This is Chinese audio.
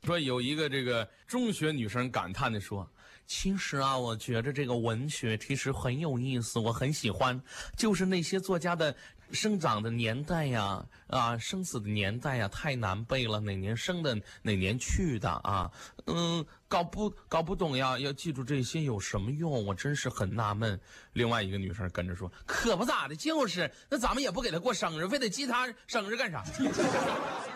说有一个这个中学女生感叹的说，其实啊，我觉得这个文学其实很有意思，我很喜欢，就是那些作家的生长的年代呀，生死的年代呀，太难背了，哪年生的，哪年去的啊，搞不懂呀，要记住这些有什么用？我真是很纳闷。另外一个女生跟着说，可不咋的，就是那咱们也不给她过生日，非得记她生日干啥？